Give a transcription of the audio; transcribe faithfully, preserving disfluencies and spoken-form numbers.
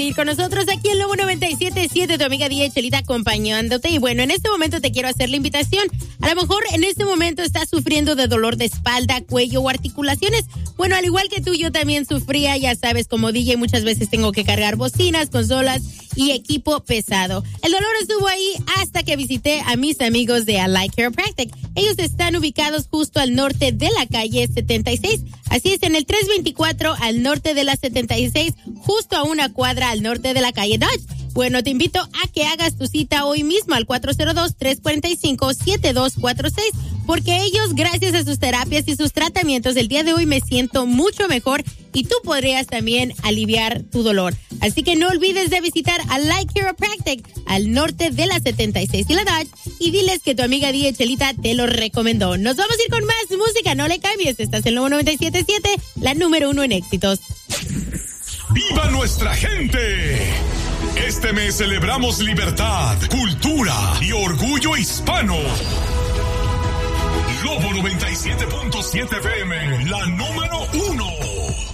Ir con nosotros aquí en Lobo noventa y siete punto siete, tu amiga D J Chelita acompañándote. Y bueno, en este momento te quiero hacer la invitación. A lo mejor en este momento estás sufriendo de dolor de espalda, cuello o articulaciones. Bueno, al igual que tú, yo también sufría, ya sabes, como D J muchas veces tengo que cargar bocinas, consolas y equipo pesado. El dolor estuvo ahí hasta que visité a mis amigos de Alike Chiropractic. Ellos están ubicados justo al norte de la calle setenta y seis. Así es, en el trescientos veinticuatro al norte de la setenta y seis, justo a una cuadra al norte de la calle Dodge. Bueno, te invito a que hagas tu cita hoy mismo al cuatro cero dos, tres cuatro cinco, siete dos cuatro seis, porque ellos, gracias a sus terapias y sus tratamientos, el día de hoy me siento mucho mejor y tú podrías también aliviar tu dolor. Así que no olvides de visitar a Like Chiropractic al norte de la setenta y seis y la Dodge y diles que tu amiga D J Chelita te lo recomendó. Nos vamos a ir con más música, no le cambies. Estás en Lobo noventa y siete punto siete, la número uno en éxitos. ¡Viva nuestra gente! Este mes celebramos libertad, cultura y orgullo hispano. Lobo noventa y siete punto siete F M, la número uno.